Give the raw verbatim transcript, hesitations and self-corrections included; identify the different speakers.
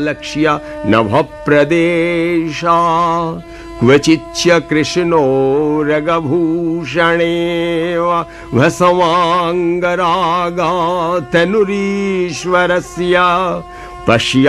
Speaker 1: आलक्ष्य नभप्रदेशा क्वचिच्च कृष्णो रगभूषणेव भसवाङ्गरागा तनुरीश्वरस्य पश्य